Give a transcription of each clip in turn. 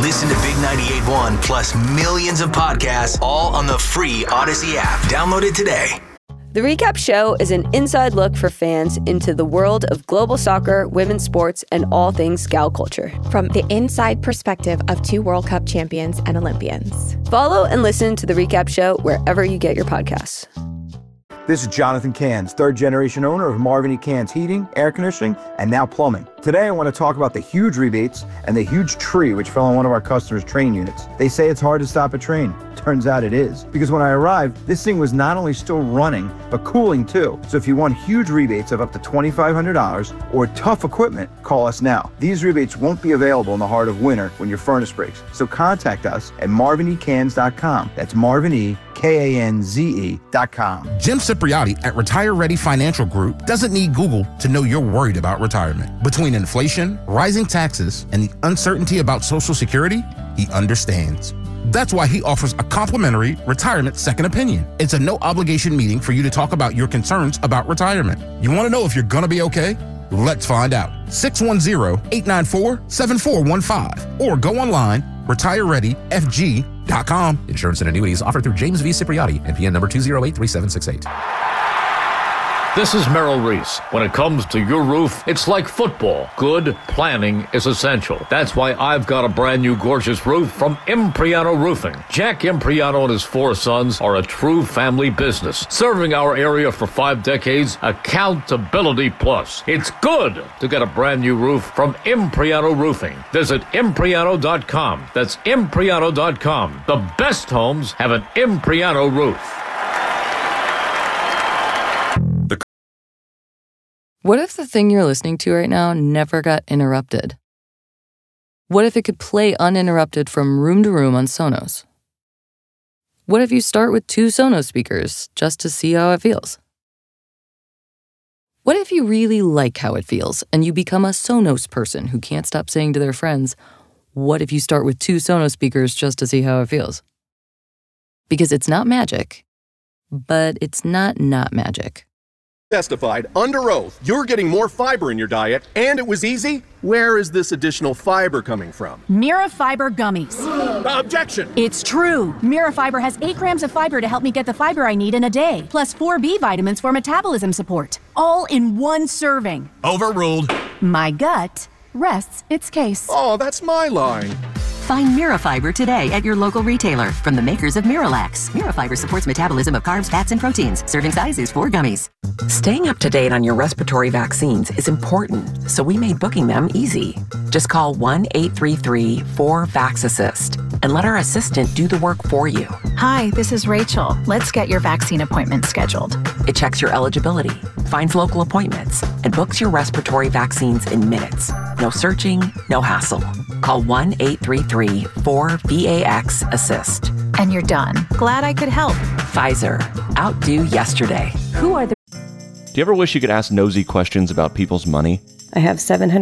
Listen to Big 98.1 plus millions of podcasts all on the free Odyssey app. Download it today. The Recap Show is an inside look for fans into the world of global soccer, women's sports, and all things Scout culture. From the inside perspective of 2 World Cup champions and Olympians. Follow and listen to The Recap Show wherever you get your podcasts. This is Jonathan Cans, third-generation owner of Marvin E. Cans Heating, Air Conditioning, and now Plumbing. Today, I want to talk about the huge rebates and the huge tree which fell on one of our customers' train units. They say it's hard to stop a train. Turns out it is. Because when I arrived, this thing was not only still running, but cooling too. So if you want huge rebates of up to $2,500 or tough equipment, call us now. These rebates won't be available in the heart of winter when your furnace breaks. So contact us at marvinecans.com. That's marvinecans.com. Jim Cipriotti at Retire Ready Financial Group doesn't need Google to know you're worried about retirement. Between inflation, rising taxes, and the uncertainty about Social Security, he understands. That's why he offers a complimentary retirement second opinion. It's a no-obligation meeting for you to talk about your concerns about retirement. You want to know if you're going to be okay? Let's find out. 610-894-7415 or go online, retirereadyfg.com. Insurance and annuities offered through James V. Cipriotti, NPN number 2083768. This is Merrill Reese. When it comes to your roof, it's like football. Good planning is essential. That's why I've got a brand new gorgeous roof from Impriano Roofing. Jack Impriano and his 4 sons are a true family business, serving our area for 5 decades. Accountability plus. It's good to get a brand new roof from Impriano Roofing. Visit Impriano.com. That's Impriano.com. The best homes have an Impriano roof. What if the thing you're listening to right now never got interrupted? What if it could play uninterrupted from room to room on Sonos? What if you start with 2 Sonos speakers just to see how it feels? What if you really like how it feels and you become a Sonos person who can't stop saying to their friends, what if you start with 2 Sonos speakers just to see how it feels? Because it's not magic, but it's not magic. Testified under oath you're getting more fiber in your diet, and it was easy? Where is this additional fiber coming from? Mirafiber gummies. Objection! It's true. Mirafiber has 8 grams of fiber to help me get the fiber I need in a day, plus 4 B vitamins for metabolism support, all in one serving. Overruled. My gut rests its case. Oh, that's my line. Find Mirafiber today at your local retailer from the makers of Miralax. Mirafiber supports metabolism of carbs, fats, and proteins. Serving size is 4 gummies. Staying up to date on your respiratory vaccines is important, so we made booking them easy. Just call 1-833-4-VAX-ASSIST and let our assistant do the work for you. Hi, this is Rachel. Let's get your vaccine appointment scheduled. It checks your eligibility, finds local appointments, and books your respiratory vaccines in minutes. No searching, no hassle. Call 1-833-4-VAX-ASSIST. And you're done. Glad I could help. Pfizer. Outdo yesterday. Who are the... Do you ever wish you could ask nosy questions about people's money? I have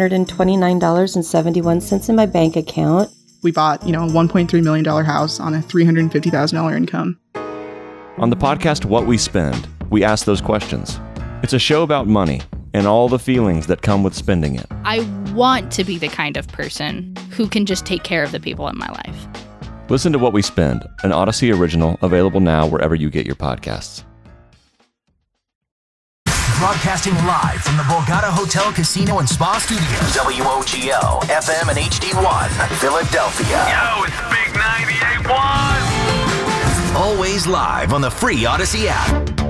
$729.71 in my bank account. We bought, a $1.3 million house on a $350,000 income. On the podcast What We Spend, we ask those questions. It's a show about money and all the feelings that come with spending it. I want to be the kind of person who can just take care of the people in my life. Listen to What We Spend, an Odyssey original, available now wherever you get your podcasts. Broadcasting live from the Borgata Hotel, Casino, and Spa Studios. WOGL, FM and HD1, Philadelphia. Yo, it's Big 98.1. Always live on the free Odyssey app.